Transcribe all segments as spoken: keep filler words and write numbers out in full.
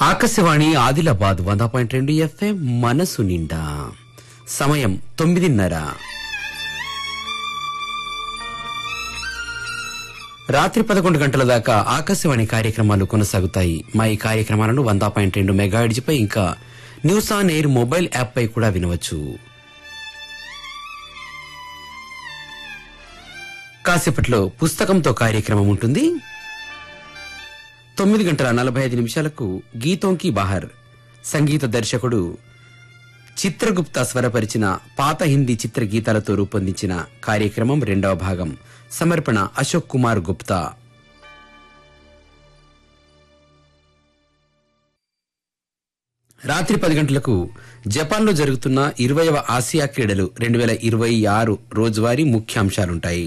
ఆకాశవాణి ఆదిలాబాద్ వంద పాయింట్ రెండు ఎఫ్ఎం మనసు నిండా. సమయం తొమ్మిదిన్నర. రాత్రి పదకొండు గంటల దాకా ఆకాశవాణి కార్యక్రమాలు కొనసాగుతాయి. మా ఈ కార్యక్రమాలను వంద పాయింట్ రెండు మెగాహెర్ట్జ్ పై ఇంకా news on air mobile app పై కూడా వినవచ్చు. కాసేపట్లో పుస్తకంతో కార్యక్రమం ఉంటుంది. తొమ్మిది గంటల నలభై ఐదు నిమిషాలకు గీతోంకి బహర్ సంగీత దర్శకుడు చిత్రగుప్తా స్వరపరిచిన పాత హిందీ చిత్ర గీతాలతో రూపొందించిన కార్యక్రమం రెండవ భాగం. సమర్పణ అశోక్ కుమార్ గుప్తా. రాత్రి పది గంటలకు జపాన్లో జరుగుతున్న ఇరవైవ ఆసియా క్రీడలు రెండు వేల ఇరవై ఆరు రోజువారీ ముఖ్యాంశాలుంటాయి.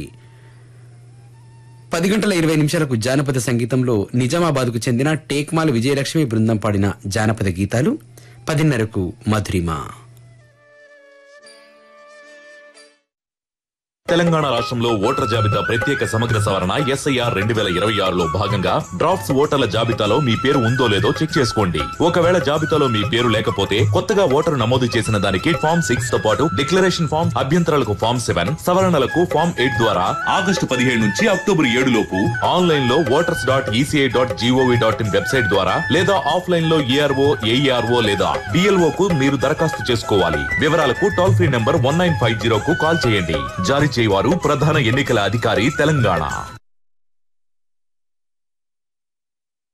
పది గంటల ఇరవై నిమిషాలకు జానపద సంగీతంలో నిజామాబాద్ కు చెందిన టేక్మాల్ విజయలక్ష్మి బృందం పాడిన జానపద గీతాలు. పదిన్నరకు మధురిమ. తెలంగాణ రాష్ట్రంలో ఓటర్ల జాబితా ప్రత్యేక సమగ్ర సవరణ ఎస్ఐఆర్ రెండు వేల ఇరవై ఆరులో భాగంగా డ్రాఫ్ట్స్ ఓటర్ల జాబితాలో మీ పేరు ఉందో లేదో చెక్ చేసుకోండి. ఒకవేళ జాబితాలో మీ పేరు లేకపోతే కొత్తగా ఓటరు నమోదు చేసిన దానికి ఫామ్ సిక్స్ తో పాటు డిక్లరేషన్ ఫామ్, అభ్యంతరాలకు ఫామ్ సెవెన్, సవరణలకు ఫామ్ ఎయిట్ ద్వారా ఆగస్టు పదిహేడు నుంచి అక్టోబర్ ఏడు లోపు ఆన్లైన్ లో voters dot ECI dot GOV dot in website ద్వారా లేదా ఆఫ్లైన్ లో ఏఆర్ఓ ఏఈఆర్ఓ లేదా డిఎల్ఓ కు మీరు దరఖాస్తు చేసుకోవాలి. వివరాలకు toll free number one nine five zero కు కాల్ చేయండి. జారీ చేయవారు ప్రధాన ఎన్నికల అధికారి తెలంగాణ.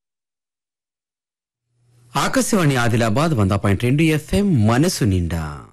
ఆకాశవాణి ఆదిలాబాద్ వంద పాయింట్ రెండు ఎఫ్ఎం మనసు నిండా.